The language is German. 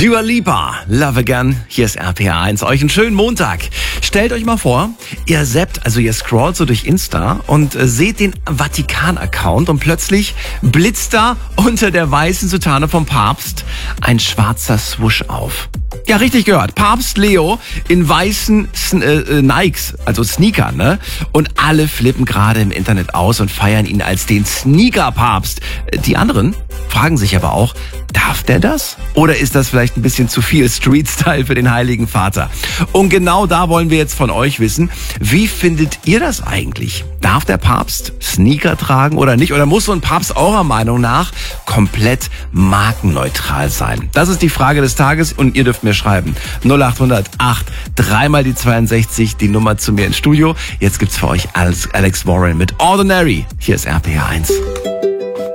Dua Lipa, Love Again, hier ist RPR1. Euch einen schönen Montag. Stellt euch mal vor, ihr scrollt so durch Insta und seht den Vatikan-Account und plötzlich blitzt da unter der weißen Soutane vom Papst ein schwarzer Swoosh auf. Ja, richtig gehört. Papst Leo in weißen Nikes, also Sneakern, ne? Und alle flippen gerade im Internet aus und feiern ihn als den Sneaker-Papst. Die anderen fragen sich aber auch, darf der das? Oder ist das vielleicht ein bisschen zu viel Street-Style für den Heiligen Vater? Und genau da wollen wir jetzt von euch wissen, wie findet ihr das eigentlich? Darf der Papst Sneaker tragen oder nicht? Oder muss so ein Papst eurer Meinung nach komplett markenneutral sein? Das ist die Frage des Tages und ihr dürft mir schreiben. 0800 8 3 die 62, die Nummer zu mir ins Studio. Jetzt gibt's für euch Alex Warren mit Ordinary. Hier ist RPR1.